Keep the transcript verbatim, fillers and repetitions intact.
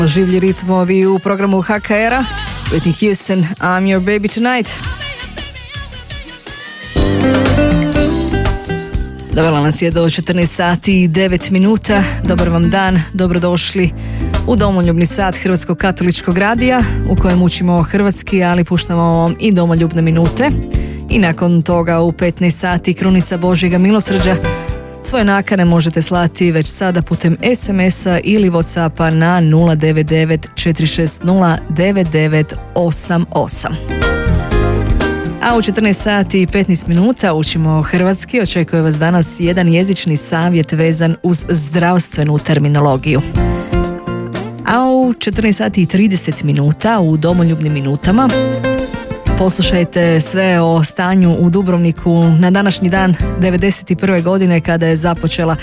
Življi ritmovi u programu H K R-a. Whitney Houston, I'm your baby tonight. Dovela nas je do četrnaest sati i devet minuta. Dobar vam dan, dobrodošli u domoljubni sat Hrvatskog katoličkog radija u kojem učimo hrvatski, ali puštamo vam i domoljubne minute. I nakon toga u petnaest sati Krunica Božjega milosrđa. Svoje nakane možete slati već sada putem es em esa ili Whatsappa na nula devet devet četiri šest nula devet devet osam osam. A u četrnaest sati i petnaest minuta učimo hrvatski. Očekuje vas danas jedan jezični savjet vezan uz zdravstvenu terminologiju. A u četrnaest sati i trideset minuta u domoljubnim minutama poslušajte sve o stanju u Dubrovniku na današnji dan devedeset prve godine kada je započela